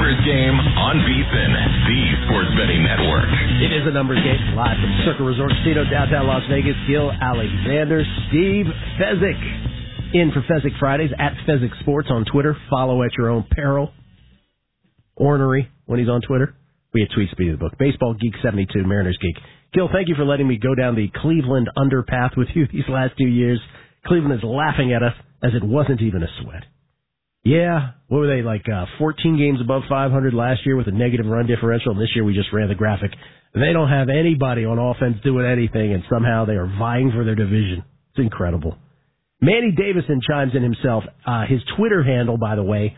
numbers game on VSiN, the sports betting network. It is a numbers game live from Circle Resort Casino, downtown Las Vegas. Gil Alexander, Steve Fezzik in for Fezzik Fridays at Fezzik Sports on Twitter. Follow at your own peril. Ornery when he's on Twitter. We at Tweet Speed of the Book. Baseball Geek 72, Mariners Geek. Gil, thank you for letting me go down the Cleveland underpath with you these last 2 years. Cleveland is laughing at us as it wasn't even a sweat. Yeah, what were they, 14 games above 500 last year with a negative run differential, and this year we just ran the graphic. They don't have anybody on offense doing anything, and somehow they are vying for their division. It's incredible. Manny Davison chimes in himself. His Twitter handle, by the way,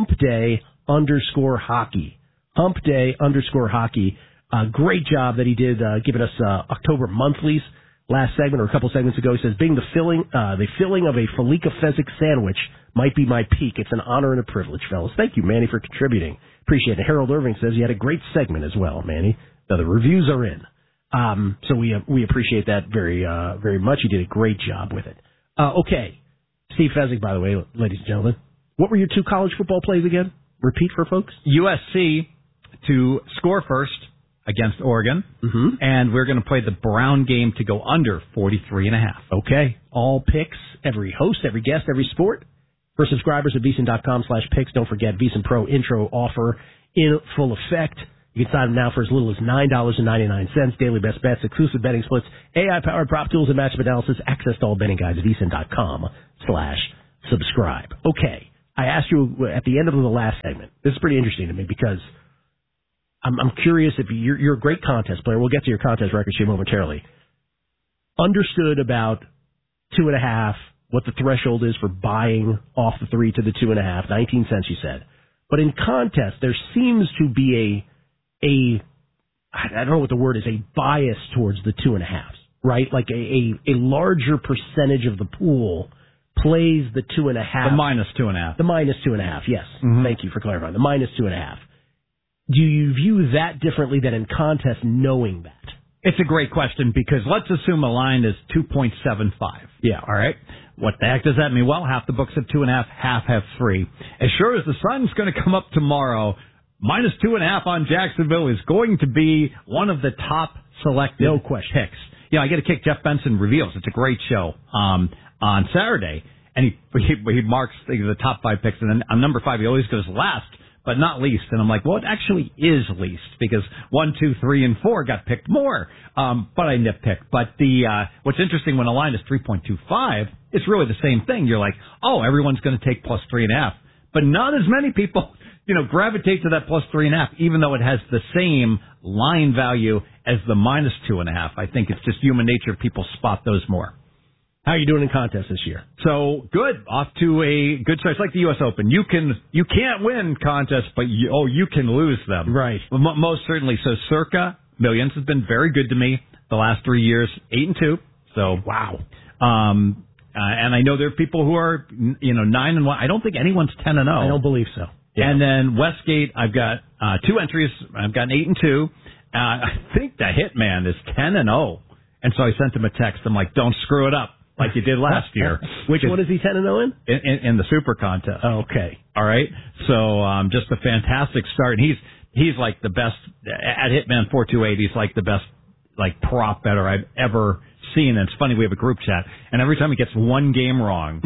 humpday_hockey. Humpday_hockey. Great job that he did giving us October monthlies last segment or a couple segments ago. He says, being the filling of a Felica Fezzik sandwich might be my peak. It's an honor and a privilege, fellas. Thank you, Manny, for contributing. Appreciate it. Harold Irving says you had a great segment as well, Manny. Now, the reviews are in. So we appreciate that very, very much. You did a great job with it. Okay. Steve Fezzik, by the way, ladies and gentlemen. What were your two college football plays again? Repeat for folks. USC to score first against Oregon, and we're going to play the Brown game to go under 43.5. Okay. All picks, every host, every guest, every sport. For subscribers at VSiN.com/picks, don't forget VSiN Pro intro offer in full effect. You can sign up now for as little as $9.99. Daily best bets, exclusive betting splits, AI-powered prop tools and matchup analysis, access to all betting guides at VSiN.com/subscribe. Okay. I asked you at the end of the last segment. This is pretty interesting to me because I'm curious if you're a great contest player. We'll get to your contest record sheet momentarily. Understood about 2.5, what the threshold is for buying off the 3 to the 2.5, 19 cents you said. But in contest, there seems to be I don't know what the word is, a bias towards the 2.5s, right? Like a larger percentage of the pool plays the 2.5. The -2.5. The -2.5, yes. Mm-hmm. Thank you for clarifying. The -2.5. Do you view that differently than in contest, knowing that? It's a great question because let's assume a line is 2.75. Yeah. All right. What the heck does that mean? Well, half the books have 2.5, half have 3. As sure as the sun's going to come up tomorrow, -2.5 on Jacksonville is going to be one of the top selected picks. I get to kick Jeff Benson Reveals. It's a great show on Saturday, and he marks the top 5 picks, and then on number 5 he always goes last, but not least. And I'm like, well, it actually is least because 1, 2, 3, and 4 got picked more, but I nitpicked. But what's interesting when a line is 3.25, it's really the same thing. You're like, oh, everyone's going to take +3.5, but not as many people gravitate to that +3.5, even though it has the same line value as the -2.5. I think it's just human nature. People spot those more. How are you doing in contests this year? So good. Off to a good start. It's like the U.S. Open. You can't win contests, but you can lose them. Right. Most certainly. So Circa Millions has been very good to me the last 3 years. 8-2. So wow. And I know there are people who are 9-1. I don't think anyone's 10-0. I don't believe so. Yeah. And then Westgate, I've got 2 entries. I've got 8-2. I think the Hitman is 10-0. And so I sent him a text. I'm like, don't screw it up like you did last year. Which one is he 10-0 in? In the Super Contest. Oh, okay. All right. So just a fantastic start. And he's like the best at Hitman 428. He's like the best prop better I've ever seen. And it's funny, we have a group chat, and every time he gets one game wrong,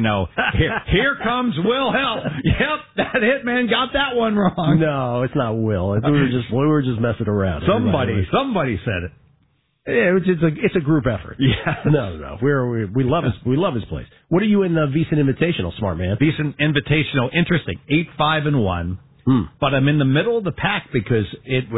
here comes Will Hell. Yep, that Hitman got that one wrong. No, it's not Will. We were just messing around. Somebody said it. Yeah, it's a group effort. Yeah. No. We love his place. What are you in the VSiN Invitational, smart man? VSiN Invitational, interesting. 8-5-1. But I'm in the middle of the pack because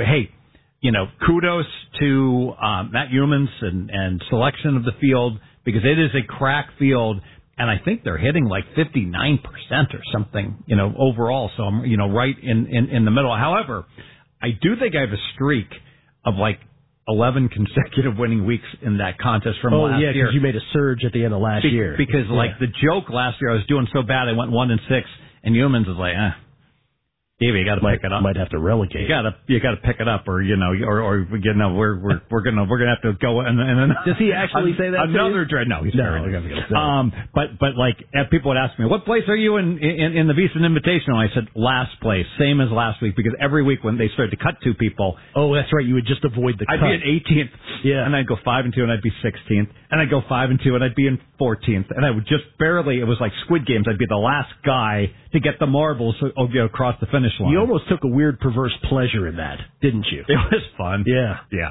kudos to Matt Humans and selection of the field because it is a crack field, and I think they're hitting like 59% or something, overall. So I'm, right in the middle. However, I do think I have a streak of 11 consecutive winning weeks in that contest from last year. Because you made a surge at the end of last year. Because the joke last year, I was doing so bad, I went 1-6, and Humans is like, Stevie, you got to pick it up. Might have to relegate. You got to pick it up, or we're gonna have to go and does he actually say that? Another dread? No, he's no. But like people would ask me, what place are you in the VEASAN Invitational? I said last place, same as last week, because every week when they started to cut two people, oh, that's right, you would just avoid the cut. I'd be at 18th, yeah, and I'd go 5-2, and I'd be 16th, and I'd go 5-2, and I'd be in 14th, and I would just barely. It was like Squid Games. I'd be the last guy to get the marbles across the finish line. You almost took a weird, perverse pleasure in that, didn't you? It was fun. Yeah.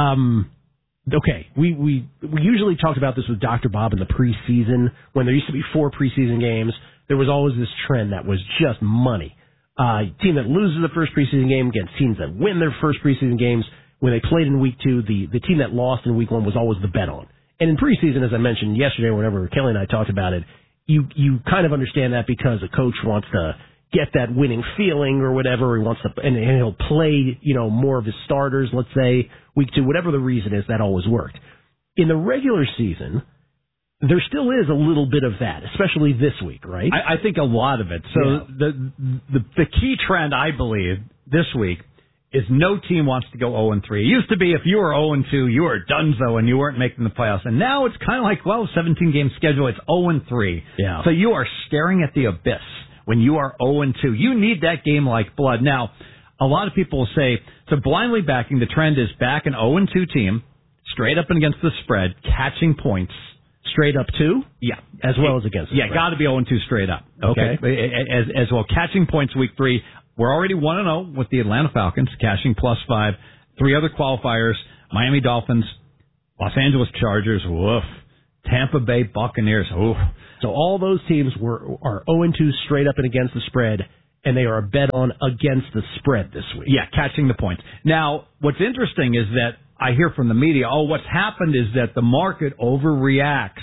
Okay, we usually talked about this with Dr. Bob in the preseason. When there used to be 4 preseason games, there was always this trend that was just money. Team that loses the first preseason game against teams that win their first preseason games. When they played in week 2, the team that lost in week 1 was always the bet on. And in preseason, as I mentioned yesterday, whenever Kelly and I talked about it, you kind of understand that because a coach wants to get that winning feeling or whatever. He wants to, and he'll play, more of his starters, let's say, week 2, whatever the reason is, that always worked. In the regular season, there still is a little bit of that, especially this week, right? I think a lot of it. So the key trend, I believe, this week is no team wants to go 0-3. It used to be if you were 0-2, you were donezo and you weren't making the playoffs. And now it's kind of like, 17-game schedule, it's 0-3. Yeah. So you are staring at the abyss when you are 0-2. You need that game like blood. Now, a lot of people will say, so blindly backing, the trend is back an 0-2 team, straight up and against the spread, catching points. Straight up too? Yeah. As well as against the spread. Yeah, got to be 0-2 straight up. Okay. As well, catching points week 3. We're already 1-0 with the Atlanta Falcons, cashing +5. 3 other qualifiers, Miami Dolphins, Los Angeles Chargers, woof. Tampa Bay Buccaneers, oof. So all those teams are 0-2 straight up and against the spread, and they are a bet on against the spread this week. Yeah, catching the points. Now, what's interesting is that I hear from the media, what's happened is that the market overreacts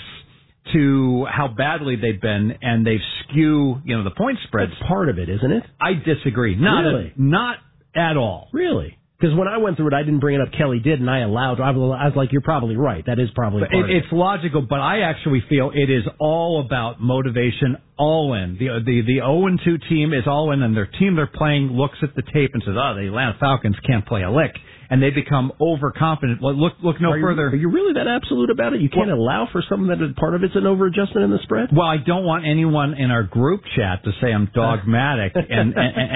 to how badly they've been, and they skew, the point spreads. That's part of it, isn't it? I disagree. Not at all. Really? Because when I went through it, I didn't bring it up. Kelly did, and I was like, you're probably right. That is probably part of it. It's logical, but I actually feel it is all about motivation, all in. The 0-2 team is all in, and their team they're playing looks at the tape and says, the Atlanta Falcons can't play a lick. And they become overconfident. Well, look no further. Are you really that absolute about it? You can't allow for something that part of it's an over-adjustment in the spread? Well, I don't want anyone in our group chat to say I'm dogmatic and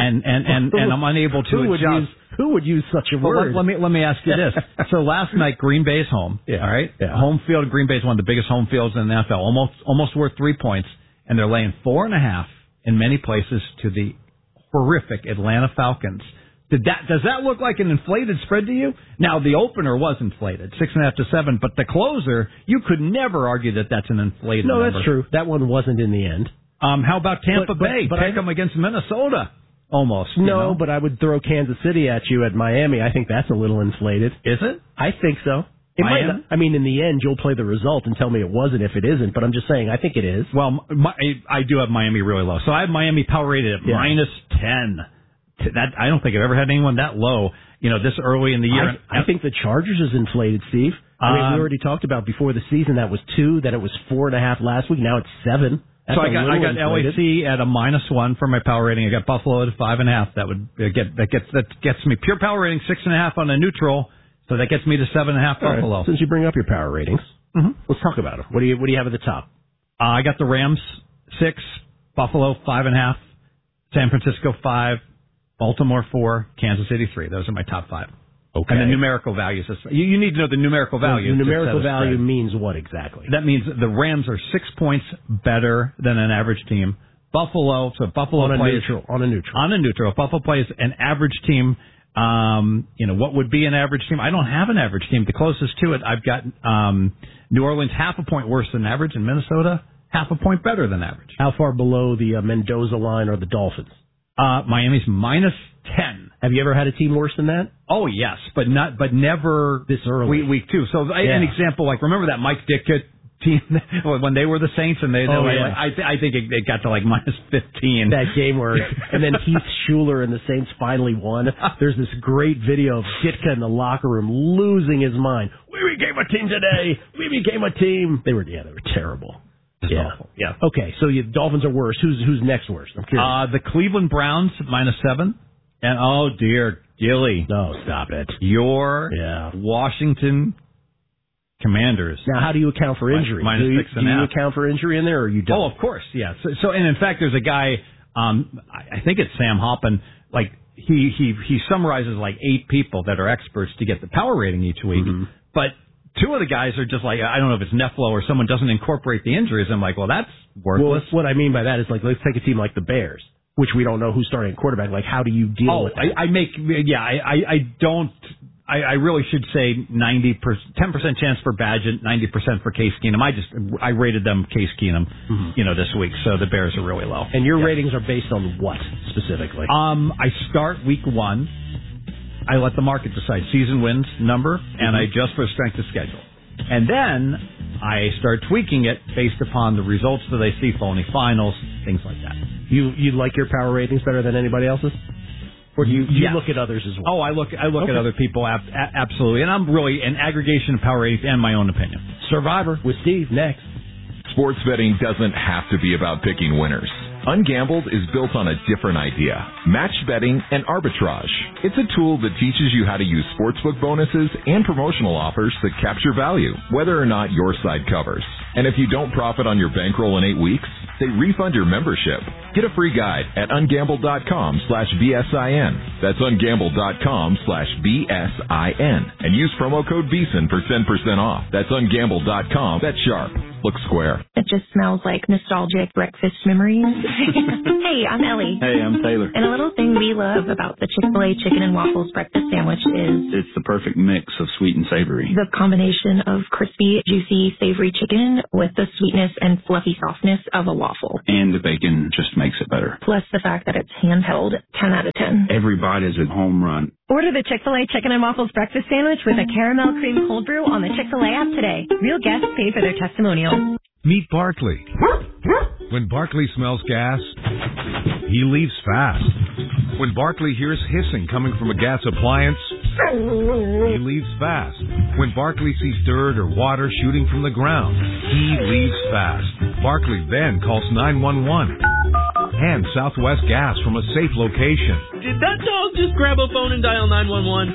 I'm unable to adjust. Who would use such a word? Let me ask you this. So last night, Green Bay's home. Yeah. All right? Yeah. Home field, Green Bay's one of the biggest home fields in the NFL. Almost worth 3 points. And they're laying 4.5 in many places to the horrific Atlanta Falcons. Does that look like an inflated spread to you? Now, the opener was inflated, 6.5 to 7, but the closer, you could never argue that that's an inflated number. No, that's true. That one wasn't in the end. How about Tampa Bay? Pick them against Minnesota, almost. No, but I would throw Kansas City at you at Miami. I think that's a little inflated. Is it? I think so. It might not. I mean, in the end, you'll play the result and tell me it wasn't if it isn't, but I'm just saying, I think it is. Well, I do have Miami really low. So I have Miami power rated at -10. That I don't think I've ever had anyone that low, this early in the year. I think the Chargers is inflated, Steve. I mean, we already talked about before the season that was 2, that it was 4.5 last week. Now it's 7. That's so I got LAC at a -1 for my power rating. I got Buffalo at a 5.5. That gets me pure power rating 6.5 on a neutral. So that gets me to 7.5 Buffalo. Right. Since you bring up your power ratings, let's talk about them. What do you have at the top? I got the Rams 6, Buffalo 5.5, San Francisco 5. Baltimore 4, Kansas City 3. Those are my top 5. Okay. And the numerical values. You need to know the numerical value. The numerical value means what exactly? That means the Rams are 6 points better than an average team. Buffalo plays on a neutral. If Buffalo plays an average team, what would be an average team? I don't have an average team. The closest to it, I've got New Orleans 0.5 point worse than average, and Minnesota 0.5 point better than average. How far below the Mendoza line are the Dolphins? Miami's -10. Have you ever had a team worse than that? Oh yes, but never this early. Week 2. So an example, like remember that Mike Ditka team when they were the Saints and I think it got to like -15. That game where and then Heath Schuler and the Saints finally won. There's this great video of Ditka in the locker room losing his mind. We became a team today. We became a team. They were terrible. Just Yeah. awful. Yeah. Okay, so the Dolphins are worse. Who's next worst? I'm curious. The Cleveland Browns -7, and oh dear, Gilly, No, stop it. your Washington Commanders. Now, how do you account for injury? -6.5. Do you account for injury in there, or you don't? Oh, of course, yeah. So and in fact, there's a guy. I think it's Sam Hoppen. Like he summarizes like 8 people that are experts to get the power rating each week, but 2 of the guys are just like, I don't know if it's Neflo or someone doesn't incorporate the injuries. I'm like, well, that's worthless. Well, what I mean by that is, like, let's take a team like the Bears, which we don't know who's starting at quarterback. Like, how do you deal with that? I really should say 10% chance for Badgett, 90% for Case Keenum. I rated them Case Keenum, this week. So the Bears are really low. And your ratings are based on what specifically? I start week 1. I let the market decide season wins number, and I adjust for strength of schedule. And then I start tweaking it based upon the results that I see, phony finals, things like that. You like your power ratings better than anybody else's? Or do you look at others as well? Oh, I look at other people, absolutely. And I'm really an aggregation of power ratings and my own opinion. Survivor with Steve next. Sports betting doesn't have to be about picking winners. Ungambled is built on a different idea: match betting and arbitrage. It's a tool that teaches you how to use sportsbook bonuses and promotional offers that capture value, whether or not your side covers. And if you don't profit on your bankroll in 8 weeks, they refund your membership. Get a free guide at ungambled.com/BSIN. That's ungambled.com/BSIN. And use promo code VEASAN for 10% off. That's ungambled.com. That's sharp. Look square. It just smells like nostalgic breakfast memories. Hey, I'm Ellie. Hey, I'm Taylor. And a little thing we love about the Chick-fil-A Chicken and Waffles breakfast sandwich is it's the perfect mix of sweet and savory. The combination of crispy, juicy, savory chicken with the sweetness and fluffy softness of a waffle. And the bacon just makes it better. Plus the fact that it's handheld, 10 out of 10. Every bite is a home run. Order the Chick-fil-A Chicken and Waffles breakfast sandwich with a caramel cream cold brew on the Chick-fil-A app today. Real guests pay for their testimonials. Meet Barkley. When Barkley smells gas, he leaves fast. When Barkley hears hissing coming from a gas appliance, he leaves fast. When Barkley sees dirt or water shooting from the ground, he leaves fast. Barkley then calls 911 and Southwest Gas from a safe location. Did that dog just grab a phone and dial 911?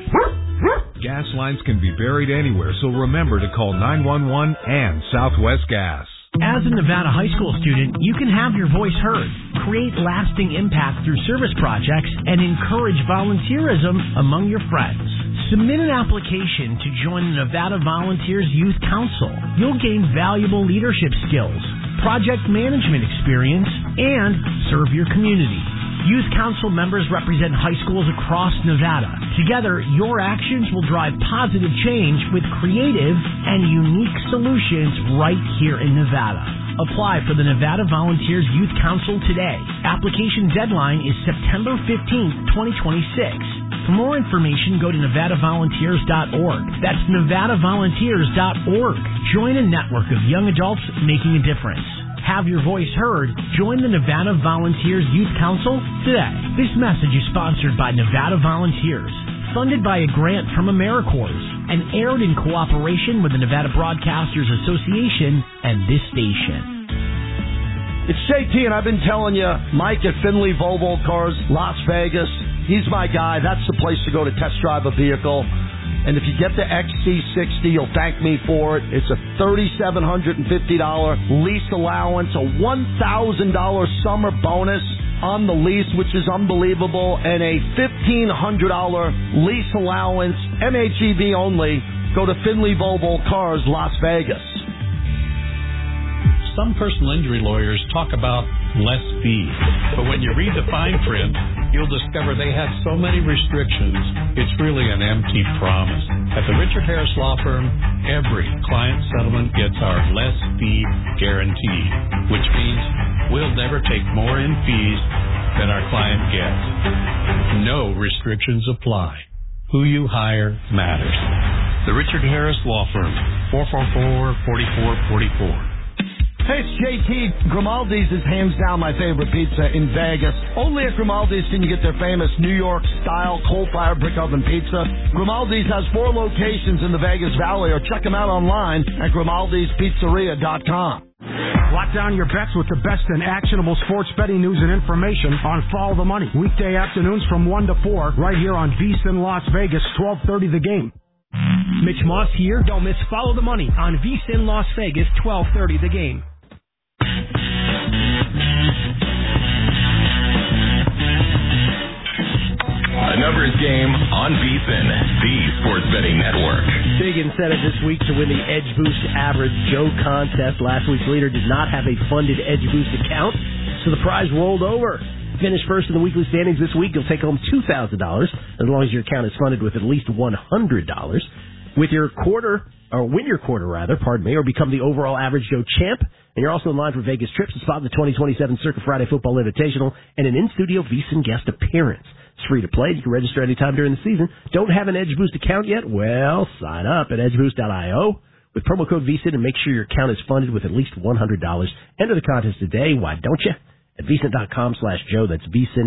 Gas lines can be buried anywhere, so remember to call 911 and Southwest Gas. As a Nevada high school student, you can have your voice heard, create lasting impact through service projects, and encourage volunteerism among your friends. Submit an application to join the Nevada Volunteers Youth Council. You'll gain valuable leadership skills, project management experience, and serve your community. Youth Council members represent high schools across Nevada. Together, your actions will drive positive change with creative and unique solutions right here in Nevada. Apply for the Nevada Volunteers Youth Council today. Application deadline is September 15th, 2026. For more information, go to nevadavolunteers.org. That's nevadavolunteers.org. Join a network of young adults making a difference. Have your voice heard. Join the Nevada Volunteers Youth Council today. This message is sponsored by Nevada Volunteers, funded by a grant from AmeriCorps, and aired in cooperation with the Nevada Broadcasters Association and this station. It's JT, and I've been telling you, Mike at Finley Volvo Cars, Las Vegas, he's my guy. That's the place to go to test drive a vehicle. And if you get the XC60, you'll thank me for it. It's a $3,750 lease allowance, a $1,000 summer bonus on the lease, which is unbelievable, and a $1,500 lease allowance, MHEV only. Go to Finley Volvo Cars, Las Vegas. Some personal injury lawyers talk about less fees, but when you read the fine print, you'll discover they have so many restrictions, it's really an empty promise. At the Richard Harris Law Firm, every client settlement gets our less fee guarantee, which means we'll never take more in fees than our client gets. No restrictions apply. Who you hire matters. The Richard Harris Law Firm, 444-4444. Hey, it's JT. Grimaldi's is hands down my favorite pizza in Vegas. Only at Grimaldi's can you get their famous New York-style coal-fired brick oven pizza. Grimaldi's has 4 locations in the Vegas Valley, or check them out online at Grimaldi'sPizzeria.com. Lock down your bets with the best in actionable sports betting news and information on Follow the Money. Weekday afternoons from 1 to 4, right here on VSiN Las Vegas, 12:30 The Game. Mitch Moss here. Don't miss Follow the Money on VSiN Las Vegas, 12:30 The Game. A numbers game on VSiN, the sports betting network. Big incentive this week to win the Edge Boost Average Joe contest. Last week's leader did not have a funded Edge Boost account, so the prize rolled over. Finish first in the weekly standings this week, you'll take home $2,000 as long as your account is funded with at least $100. With your quarter, or win your quarter rather, or become the overall Average Joe champ. And you're also in line for Vegas trips to spot the 2027 Circa Friday Football Invitational and an in-studio VSiN guest appearance. It's free to play. You can register anytime during the season. Don't have an Edge Boost account yet? Well, sign up at edgeboost.io with promo code VSiN and make sure your account is funded with at least $100. Enter the contest today. Why don't you? At VSiN.com/Joe. That's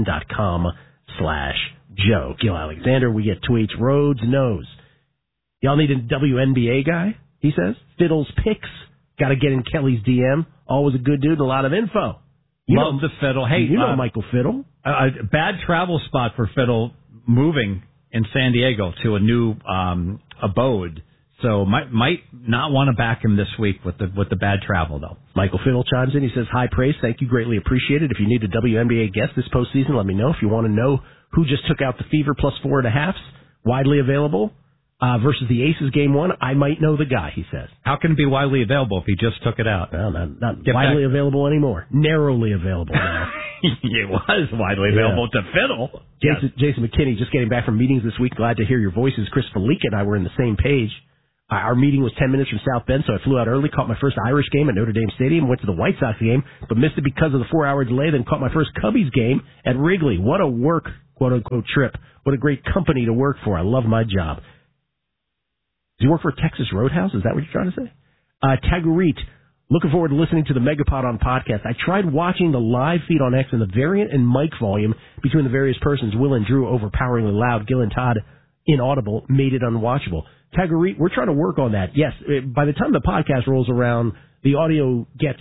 VSiN.com/Joe. Gil Alexander, we get tweets. Rhodes knows. Y'all need a WNBA guy, he says. Fiddles picks. Got to get in Kelly's DM. Always a good dude and a lot of info. Love the Fiddle. Hey, you know Michael Fiddle. A bad travel spot for Fiddle moving in San Diego to a new abode. So might not want to back him this week with the bad travel, though. Michael Fiddle chimes in. He says, high praise. Thank you. Greatly appreciated. If you need a WNBA guest this postseason, let me know. If you want to know who just took out the Fever plus 4.5s, widely available, versus the Aces game 1, I might know the guy, he says. How can it be widely available if he just took it out? Well, not widely available anymore. Narrowly available now. It was widely available to Fiddle. Jason McKinney, just getting back from meetings this week. Glad to hear your voices. Chris Felica and I were in the same page. Our meeting was 10 minutes from South Bend, so I flew out early, caught my first Irish game at Notre Dame Stadium, went to the White Sox game, but missed it because of the 4-hour delay, then caught my first Cubbies game at Wrigley. What a work, quote-unquote, trip. What a great company to work for. I love my job. Does he work for Texas Roadhouse? Is that what you're trying to say? Tagurit, looking forward to listening to the Megapod on podcast. I tried watching the live feed on X and the variant and mic volume between the various persons, Will and Drew, overpoweringly loud. Gil and Todd, inaudible, made it unwatchable. Tagurit, we're trying to work on that. Yes, by the time the podcast rolls around, the audio gets,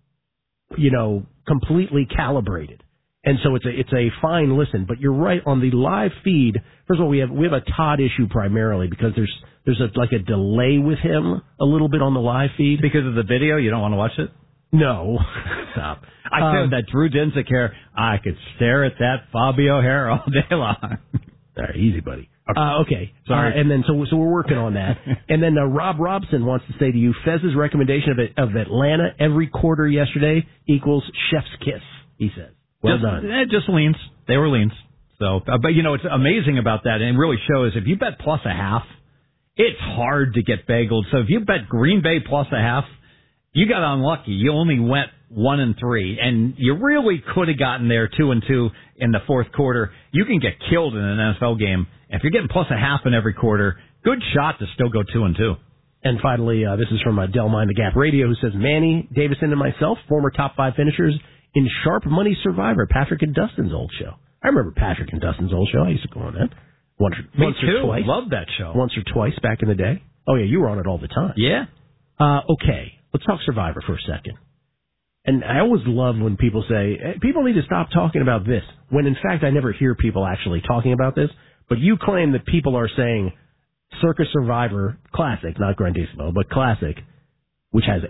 completely calibrated. And so it's a fine listen, but you're right on the live feed. First of all, we have a Todd issue primarily because there's a delay with him a little bit on the live feed because of the video. You don't want to watch it? No, stop. I said that Drew Dinsick here. I could stare at that Fabio hair all day long. All right, easy, buddy. Okay, sorry. And then so we're working on that. And then Rob Robson wants to say to you, Fez's recommendation of Atlanta every quarter yesterday equals chef's kiss. He says. Well done. Just leans. They were leans. So, but it's amazing about that, and it really shows if you bet plus 0.5, it's hard to get bageled. So if you bet Green Bay plus 0.5, you got unlucky. You only went 1-3, and you really could have gotten there 2-2 in the fourth quarter. You can get killed in an NFL game. If you're getting plus 0.5 in every quarter, good shot to still go 2-2. And finally, this is from Del Mind the Gap Radio, who says, Manny, Davison, and myself, former top 5 finishers in Sharp Money Survivor, Patrick and Dustin's old show. I remember Patrick and Dustin's old show. I used to go on that. Once or twice. Love that show. Once or twice back in the day. Oh, yeah, you were on it all the time. Yeah. Okay, let's talk Survivor for a second. And I always love when people say, hey, people need to stop talking about this, when in fact I never hear people actually talking about this. But you claim that people are saying Circa Survivor Classic, not Grandissimo, but Classic, which has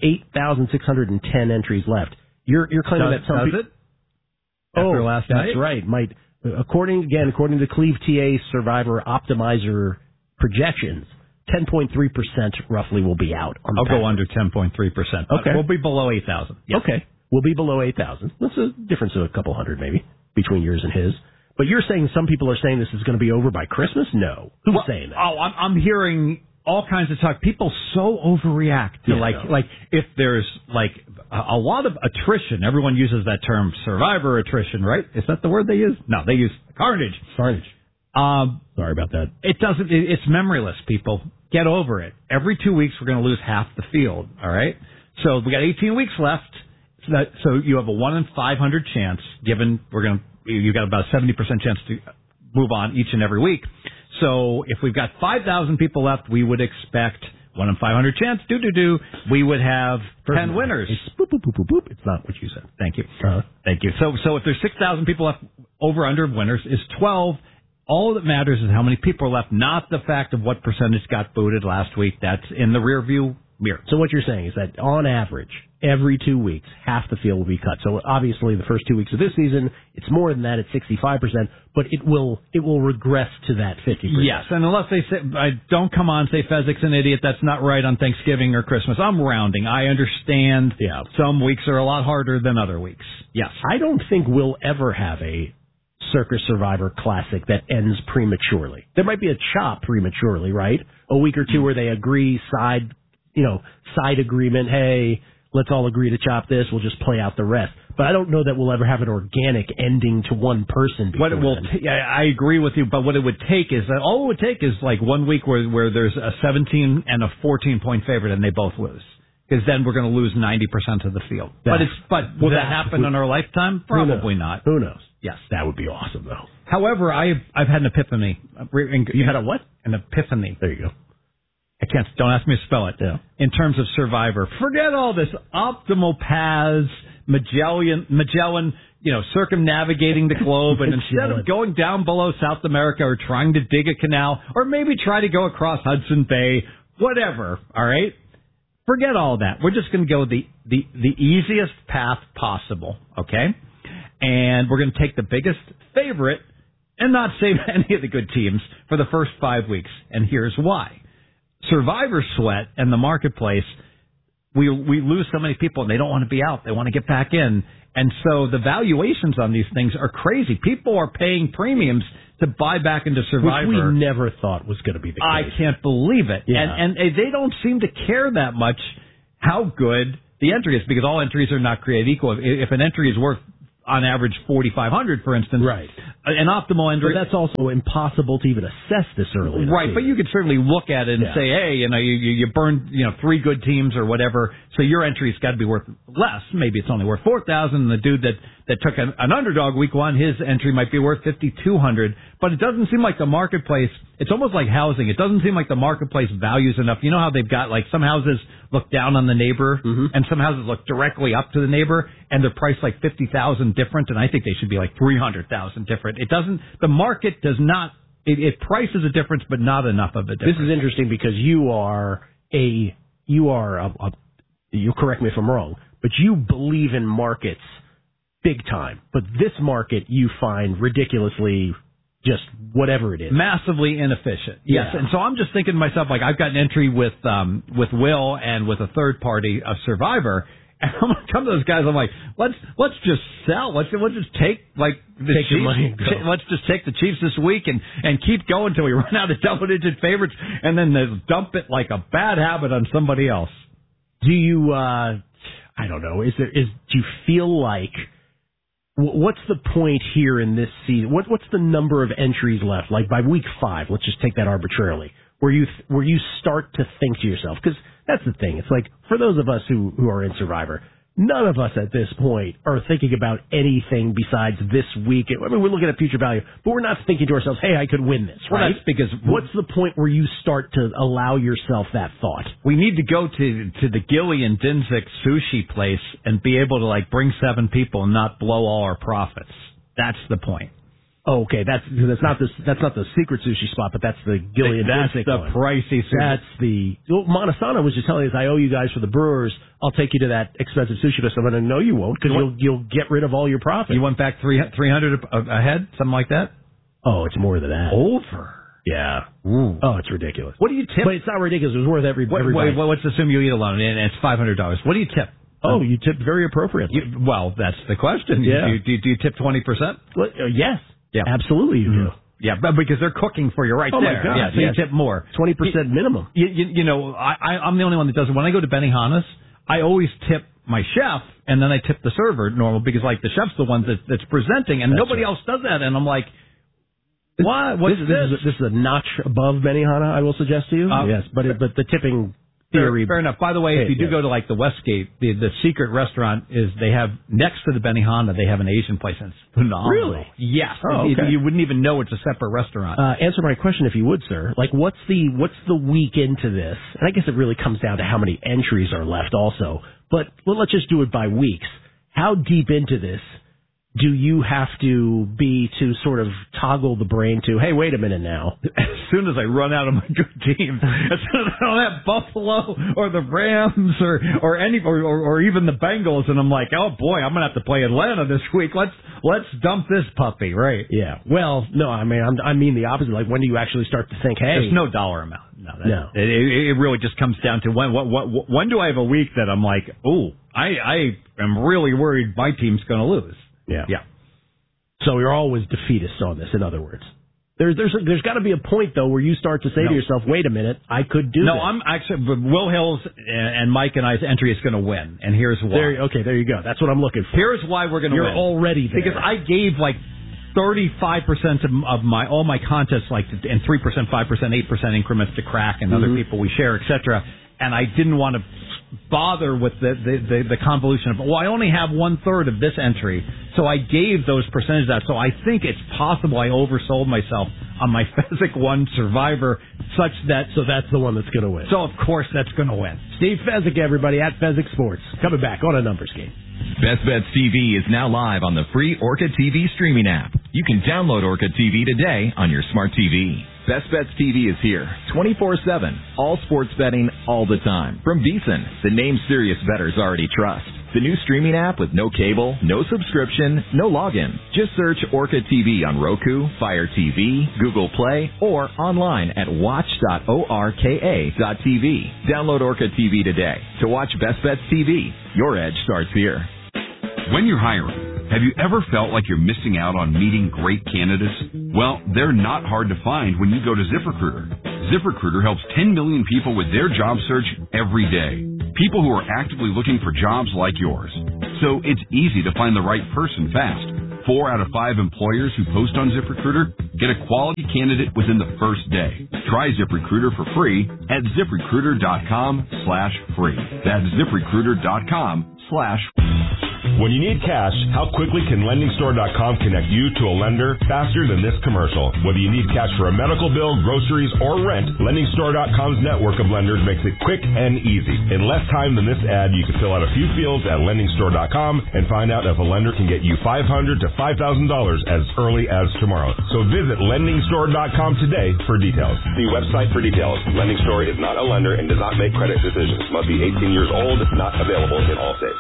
8,610 entries left. You're claiming that some people... After last night? That's right. According to Cleve TA's Survivor Optimizer projections, 10.3% roughly will be out. I'll go under 10.3%. Okay. We'll be below 8,000. Yes. Okay. We'll be below 8,000. That's a difference of a couple hundred maybe between yours and his. But you're saying some people are saying this is going to be over by Christmas? No. Who's saying that? Oh, I'm hearing all kinds of talk. People so overreact to like if there's like a lot of attrition. Everyone uses that term, Survivor attrition, right? Is that the word they use? No, they use carnage. Sorry about that. It's memoryless, people. Get over it. Every 2 weeks we're going to lose half the field, all right? So we got 18 weeks left. So you have a 1 in 500 chance, given you got about a 70% chance to move on each and every week. So if we've got 5,000 people left, we would expect 1 in 500 chance, we would have 10 winners. It's boop, boop, boop, boop, boop. It's not what you said. Thank you. Thank you. So if there's 6,000 people left, over under of winners is 12. All that matters is how many people are left, not the fact of what percentage got booted last week. That's in the rear view mirror. So what you're saying is that on average, every 2 weeks, half the field will be cut. So obviously the first 2 weeks of this season, it's more than that. It's 65%, but it will regress to that 50%. Yes, and unless they say, don't come on, say Fezzik's an idiot, that's not right on Thanksgiving or Christmas. I'm rounding. I understand some weeks are a lot harder than other weeks. Yes. I don't think we'll ever have a Circus Survivor Classic that ends prematurely. There might be a chop prematurely, right? A week or two where they agree, side agreement, hey, let's all agree to chop this, we'll just play out the rest. But I don't know that we'll ever have an organic ending to one person. I agree with you, but what it would take is that all it would take is like 1 week where there's a 17 and a 14-point favorite and they both lose. Because then we're going to lose 90% of the field. But will that happen in our lifetime? Probably not. Who knows? Yes. That would be awesome, though. However, I've had an epiphany. You had a what? An epiphany. There you go. I can't. Don't ask me to spell it. Yeah. In terms of Survivor, forget all this optimal paths, Magellan, circumnavigating the globe, and instead of going down below South America or trying to dig a canal, or maybe try to go across Hudson Bay, whatever. All right. Forget all that. We're just going to go the easiest path possible. Okay. And we're going to take the biggest favorite and not save any of the good teams for the first 5 weeks. And here's why. Survivor sweat and the marketplace, we lose so many people and they don't want to be out. They want to get back in. And so the valuations on these things are crazy. People are paying premiums to buy back into Survivor. Which we never thought was going to be the case. I can't believe it. Yeah. And they don't seem to care that much how good the entry is, because all entries are not created equal. If an entry is worth on average 4,500, for instance. Right. An optimal entry. But that's also impossible to even assess this early. Right, but you could certainly look at it and say, hey, you burned 3 good teams or whatever, so your entry's got to be worth less. Maybe it's only worth 4,000, and the dude that took an underdog week 1, his entry might be worth 5,200. But it doesn't seem like the marketplace. It's almost like housing. It doesn't seem like the marketplace values enough. You know how they've got some houses look down on the neighbor, and some houses look directly up to the neighbor, and they're priced like 50,000 different, and I think they should be like 300,000 different. It doesn't. The market does not. It prices a difference, but not enough of a difference. This is interesting because you correct me if I'm wrong, but you believe in markets big time. But this market you find ridiculously just whatever it is. Massively inefficient. Yes. Yeah. And so I'm just thinking to myself, like, I've got an entry with Will and with a third party of Survivor, and I'm going to come to those guys, I'm like, let's just sell. Let's just take the Chiefs. Money and go. Let's just take the Chiefs this week and keep going until we run out of double-digit favorites, and then dump it like a bad habit on somebody else. Do you, I don't know, do you feel like, what's the point here in this season? What's the number of entries left? Like by week 5, let's just take that arbitrarily, where you start to think to yourself, because that's the thing. It's like, for those of us who are in Survivor, none of us at this point are thinking about anything besides this week. I mean, we're looking at future value, but we're not thinking to ourselves, hey, I could win this, right? Well, that's because what's the point where you start to allow yourself that thought? We need to go to the Gilly and Dinzik sushi place and be able to bring 7 people and not blow all our profits. That's the point. Oh, okay, that's not the secret sushi spot, but that's the Gilly and Dinzik. That's the pricey sushi. That's the Montesano was just telling us, I owe you guys for the Brewers. I'll take you to that expensive sushi place. I'm going to know you won't, because you'll get rid of all your profit. You went back 300 ahead, something like that. Oh, it's more than that. Over. Yeah. Ooh. Oh, it's ridiculous. What do you tip? But it's not ridiculous. It was worth every bite. Let's assume you eat alone, and it's $500. What do you tip? Oh, you tipped very appropriately. Well, that's the question. Yeah. Do you tip 20%? Well, yes. Yeah. Absolutely you do. Yeah, but because they're cooking for you right there. My God. Yeah, so you tip more. 20% minimum. I'm the only one that does it. When I go to Benihana's, I always tip my chef, and then I tip the server normal, because the chef's the one that's presenting, and nobody else does that. And I'm like, what? What's this? This is a notch above Benihana, I will suggest to you. Yes, but the tipping theory. Fair enough. By the way, if you do go to like the Westgate, the secret restaurant is they have next to the Benihana, they have an Asian place, and it's phenomenal. Really? Yes. Oh, okay. You wouldn't even know it's a separate restaurant. Answer my question if you would, sir. Like, what's the week into this? And I guess it really comes down to how many entries are left also. But let's just do it by weeks. How deep into this do you have to be to sort of toggle the brain to, hey, wait a minute now? As soon as I run out of my good teams, as soon as I don't have Buffalo or the Rams or even the Bengals, and I'm like, oh boy, I'm gonna have to play Atlanta this week. Let's dump this puppy, right? Yeah. Well, no, I mean the opposite. Like, when do you actually start to think, hey, there's no dollar amount. No. It really just comes down to when do I have a week that I'm like, oh, I am really worried my team's going to lose. Yeah. Yeah. So you're always defeatist on this, in other words. There's got to be a point, though, where you start to say to yourself, wait a minute, I could do this. No, I'm actually, Will Hills and Mike and I's entry is going to win, and here's why. There you go. That's what I'm looking for. Here's why we're going to win. You're already there. Because I gave like 35% of all my contests, like in 3%, 5%, 8% increments to Crack and other people we share, etc. And I didn't want to bother with the convolution of, I only have 1/3 of this entry, so I gave those percentages out. So I think it's possible I oversold myself on my Fezzik 1 Survivor, such that that's the one that's going to win. So of course that's going to win. Steve Fezzik, everybody, at Fezzik Sports, coming back on a numbers game. Best Bets TV is now live on the free Orca TV streaming app. You can download Orca TV today on your smart TV. Best Bets TV is here, 24/7, all sports betting all the time. From VEASAN, the name serious bettors already trust. The new streaming app with no cable, no subscription, no login. Just search Orca TV on Roku, Fire TV, Google Play, or online at watch.orka.tv. Download Orca TV today to watch Best Bets TV. Your edge starts here. When you're hiring, have you ever felt like you're missing out on meeting great candidates? Well, they're not hard to find when you go to ZipRecruiter. ZipRecruiter helps 10 million people with their job search every day. People who are actively looking for jobs like yours. So it's easy to find the right person fast. 4 out of 5 employers who post on ZipRecruiter get a quality candidate within the first day. Try ZipRecruiter for free at ZipRecruiter.com/free. That's ZipRecruiter.com/free. When you need cash, how quickly can LendingStore.com connect you to a lender faster than this commercial? Whether you need cash for a medical bill, groceries, or rent, LendingStore.com's network of lenders makes it quick and easy. In less time than this ad, you can fill out a few fields at LendingStore.com and find out if a lender can get you $500 to $5,000 as early as tomorrow. So visit LendingStore.com today for details. See website for details. Lending Store is not a lender and does not make credit decisions. Must be 18 years old. Not available in all states.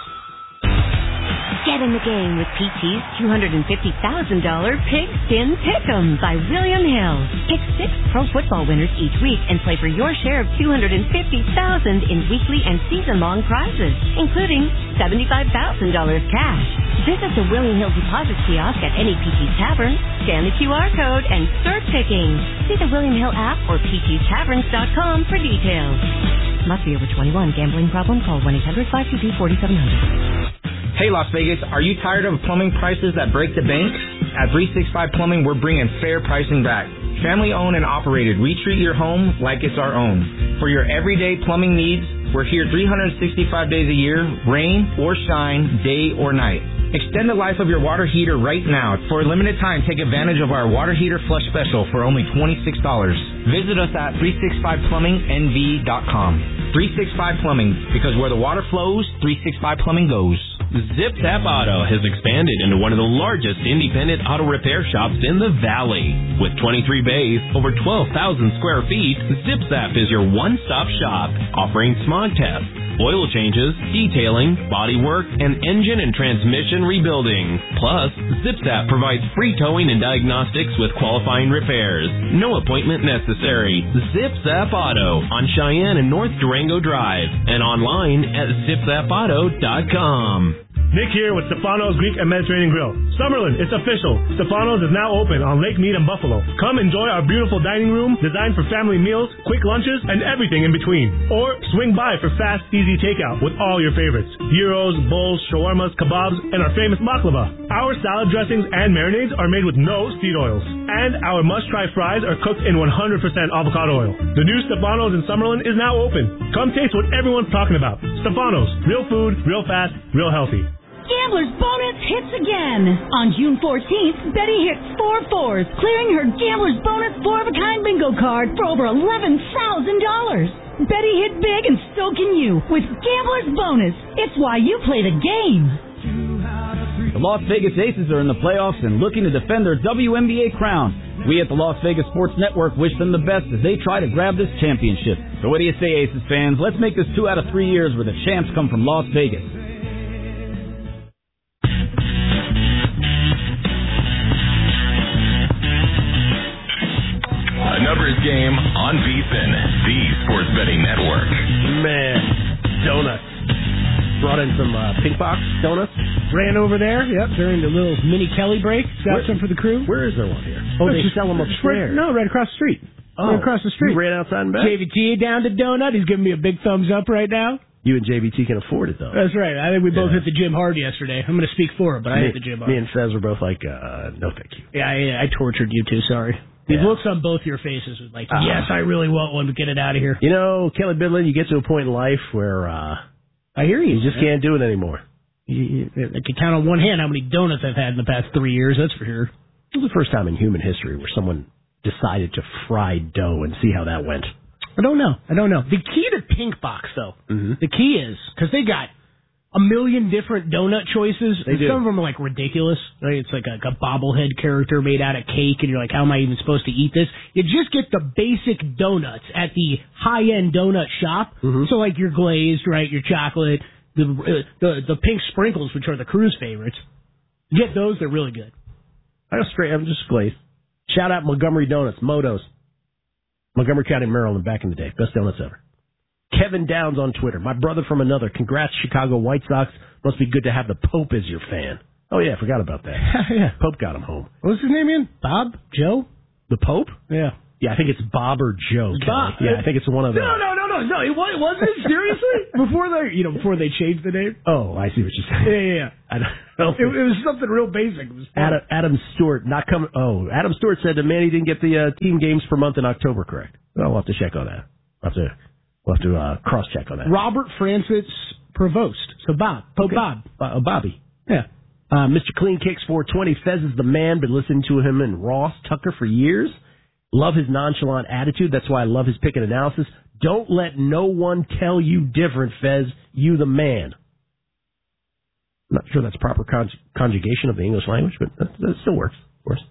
Get in the game with PT's $250,000 Pigskin Pick'em by William Hill. Pick 6 pro football winners each week and play for your share of $250,000 in weekly and season-long prizes, including $75,000 cash. Visit the William Hill deposit kiosk at any PT Tavern, scan the QR code, and start picking. See the William Hill app or ptstaverns.com for details. Must be over 21. Gambling problem? Call 1-800-522-4700. Hey, Las Vegas, are you tired of plumbing prices that break the bank? At 365 Plumbing, we're bringing fair pricing back. Family-owned and operated, we treat your home like it's our own. For your everyday plumbing needs, we're here 365 days a year, rain or shine, day or night. Extend the life of your water heater right now. For a limited time, take advantage of our water heater flush special for only $26. Visit us at 365plumbingnv.com. 365 Plumbing, because where the water flows, 365 Plumbing goes. Zip Zap Auto has expanded into one of the largest independent auto repair shops in the Valley. With 23 bays, over 12,000 square feet, Zip Zap is your one-stop shop, offering smog tests, oil changes, detailing, body work, and engine and transmission rebuilding. Plus, Zip Zap provides free towing and diagnostics with qualifying repairs. No appointment necessary. Zip Zap Auto on Cheyenne and North Durango Drive, and online at zipzapauto.com. Nick here with Stefano's Greek and Mediterranean Grill. Summerlin, it's official. Stefano's is now open on Lake Mead and Buffalo. Come enjoy our beautiful dining room designed for family meals, quick lunches, and everything in between. Or swing by for fast, easy takeout with all your favorites. Gyros, bowls, shawarmas, kebabs, and our famous baklava. Our salad dressings and marinades are made with no seed oils. And our must-try fries are cooked in 100% avocado oil. The new Stefano's in Summerlin is now open. Come taste what everyone's talking about. Stefano's. Real food, real fast, real healthy. Gambler's Bonus hits again. On June 14th, Betty hit 4 fours, clearing her Gambler's Bonus 4-of-a-kind bingo card for over $11,000. Betty hit big and so can you with Gambler's Bonus. It's why you play the game. The Las Vegas Aces are in the playoffs and looking to defend their WNBA crown. We at the Las Vegas Sports Network wish them the best as they try to grab this championship. So what do you say, Aces fans? Let's make this 2 out of 3 years where the champs come from Las Vegas. A numbers game on VSiN, the Sports Betting Network. Man, donuts. Brought in some Pink Box donuts. Ran over there, during the little mini Kelly break. Got some for the crew. Where is there one here? Oh, they sell them upstairs. Right across the street. Oh, right across the street. You ran outside and back? JVT down to donut. He's giving me a big thumbs up right now. You and JVT can afford it, though. That's right. I think we both hit the gym hard yesterday. I'm going to speak for him, but I hit the gym hard. Me and Fez were both like, no thank you. Yeah, I tortured you too, sorry. The looks on both your faces was like, yes, I really want one, but get it out of here. You know, Kelly Bidlin, you get to a point in life where I hear you. You just can't do it anymore. I can count on one hand how many donuts I've had in the past 3 years, that's for sure. It was the first time in human history where someone decided to fry dough and see how that went. I don't know. The key to Pink Box, though, the key is, because they got a million different donut choices. They do. Some of them are like ridiculous. Right? It's like a bobblehead character made out of cake, and you're like, how am I even supposed to eat this? You just get the basic donuts at the high-end donut shop. So like your glazed, right, your chocolate, the pink sprinkles, which are the crew's favorites. Get those; they're really good. I'm just glazed. Shout out Montgomery Donuts, Motos. Montgomery County, Maryland, back in the day. Best donuts ever. Kevin Downs on Twitter. My brother from another. Congrats, Chicago White Sox. Must be good to have the Pope as your fan. Oh, yeah, forgot about that. Yeah. Pope got him home. What's his name again? Bob? Joe? The Pope? Yeah. Yeah, I think it's Bob or Joe. Bob. Yeah, I think it's one of them. No. It wasn't it? Seriously? Before they changed the name? Oh, I see what you're saying. Yeah. I don't it was something real basic. It was Adam Stewart not coming. Oh, Adam Stewart said that Manny didn't get the team games per month in October correct. Well, we'll have to check on that. We'll have to cross-check on that. Robert Francis Provost. So Bob. Pope Bob. Bobby. Yeah. Mr. Clean Kicks 420. Fez is the man. Been listening to him and Ross Tucker for years. Love his nonchalant attitude. That's why I love his pick and analysis. Don't let no one tell you different, Fez. You the man. I'm not sure that's proper conjugation of the English language, but that still works, of course.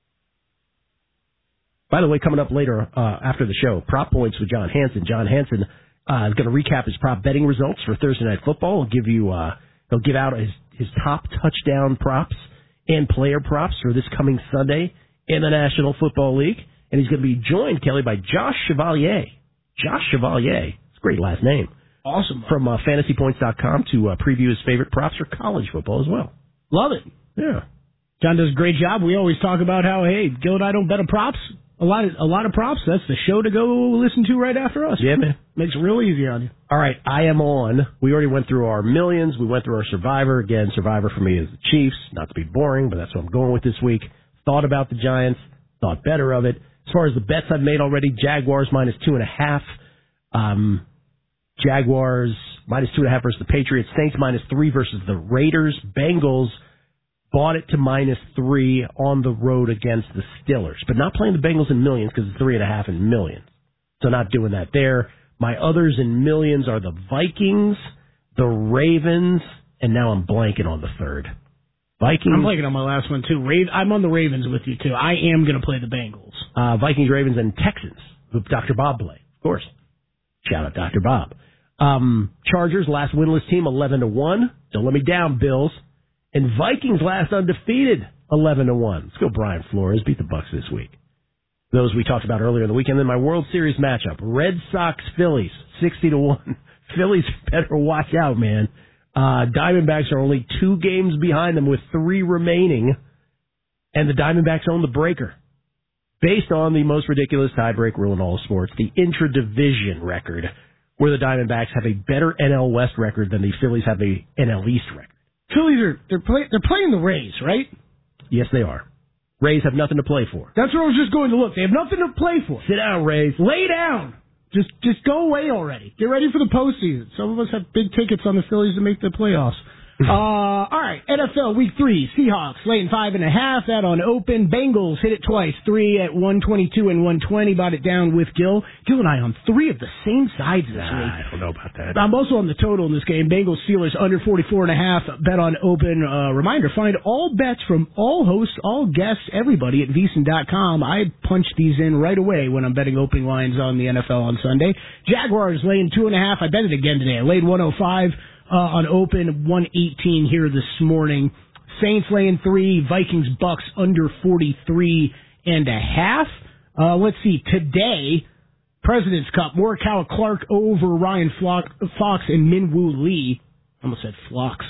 By the way, coming up later after the show, Prop Points with John Hansen. John Hansen is going to recap his prop betting results for Thursday Night Football. He'll give out his top touchdown props and player props for this coming Sunday in the National Football League. And he's going to be joined, Kelly, by Josh Chevalier. Josh Chevalier. It's a great last name. Awesome. From fantasypoints.com to preview his favorite props for college football as well. Love it. Yeah. John does a great job. We always talk about how, hey, Gil and I don't bet on props. A lot of props. That's the show to go listen to right after us. Yeah, man. Makes it real easy on you. All right, I am on. We already went through our millions. We went through our Survivor. Again, Survivor for me is the Chiefs. Not to be boring, but that's what I'm going with this week. Thought about the Giants. Thought better of it. As far as the bets I've made already, Jaguars minus 2.5. Jaguars minus 2.5 versus the Patriots. Saints minus 3 versus the Raiders. Bengals bought it to minus 3 on the road against the Steelers. But not playing the Bengals in millions because it's 3.5 in millions. So not doing that there. My others in millions are the Vikings, the Ravens, and now I'm blanking on the third. Vikings. I'm blanking on my last one, too. I'm on the Ravens with you, too. I am going to play the Bengals. Vikings, Ravens, and Texans, with Dr. Bob play, of course. Shout out Dr. Bob. Chargers, last winless team, 11-1. Don't let me down, Bills. And Vikings, last undefeated, 11-1. Let's go, Brian Flores. Beat the Bucks this week. Those we talked about earlier in the weekend. Then my World Series matchup, Red Sox, Phillies, 60-1. Phillies better watch out, man. Diamondbacks are only 2 games behind them with 3 remaining, and the Diamondbacks own the breaker. Based on the most ridiculous tiebreak rule in all sports, the intra-division record, where the Diamondbacks have a better NL West record than the Phillies have a NL East record. Phillies they're playing the Rays, right? Yes, they are. Rays have nothing to play for. That's where I was just going to look. They have nothing to play for. Sit down, Rays. Lay down. Just go away already. Get ready for the postseason. Some of us have big tickets on the Phillies to make the playoffs. All right, NFL Week 3, Seahawks laying 5.5. That on open. Bengals hit it twice, 3 at 122 and 120. Bought it down with Gil. Gil and I on 3 of the same sides this week. I don't know about that. I'm also on the total in this game. Bengals Steelers under 44.5. Bet on open. Reminder: find all bets from all hosts, all guests, everybody at VSiN.com. I punch these in right away when I'm betting opening lines on the NFL on Sunday. Jaguars laying 2.5. I bet it again today. I laid 105. On open, 118 here this morning. Saints laying 3, Vikings Bucks under 43.5. Let's see, today, President's Cup, Morikawa Clark over Ryan Fox and Minwoo Lee. I almost said Flocks.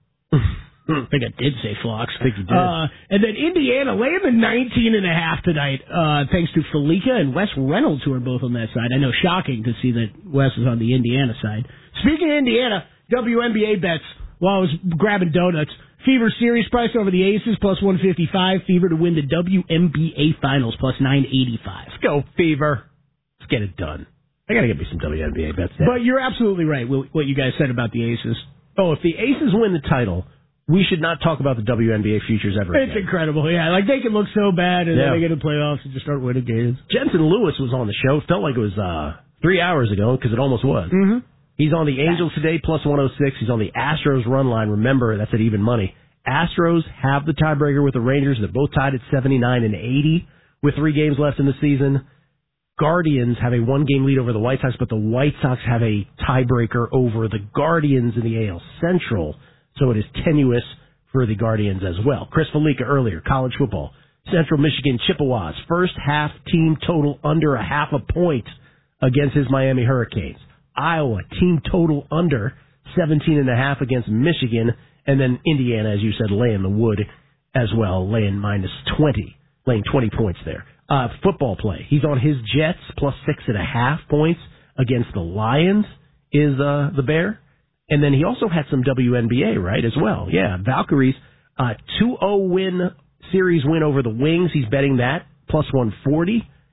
I think I did say Flocks. I think you did. And then Indiana laying the 19.5 tonight, thanks to Felica and Wes Reynolds, who are both on that side. I know, shocking to see that Wes is on the Indiana side. Speaking of Indiana, WNBA bets while I was grabbing donuts. Fever series price over the Aces plus 155. Fever to win the WNBA Finals plus 985. Let's go, Fever. Let's get it done. I got to get me some WNBA bets now. But you're absolutely right, what you guys said about the Aces. Oh, if the Aces win the title, we should not talk about the WNBA futures ever again. It's incredible, yeah. Like, they can look so bad, and then they get in the playoffs and just start winning games. Jensen Lewis was on the show. Felt like it was 3 hours ago, because it almost was. Mm-hmm. He's on the Angels today, plus 106. He's on the Astros run line. Remember, that's at even money. Astros have the tiebreaker with the Rangers. They're both tied at 79 and 80 with 3 games left in the season. Guardians have a 1-game lead over the White Sox, but the White Sox have a tiebreaker over the Guardians in the AL Central, so it is tenuous for the Guardians as well. Chris Felica earlier, college football. Central Michigan Chippewas, first half team total under 0.5 point against his Miami Hurricanes. Iowa, team total under 17.5 against Michigan. And then Indiana, as you said, laying the wood as well, laying minus 20, laying 20 points there. Football play. He's on his Jets, plus 6.5 points against the Lions, is the Bear. And then he also had some WNBA, right, as well. Yeah, Valkyries, 2-0 series win over the Wings. He's betting that, plus 140.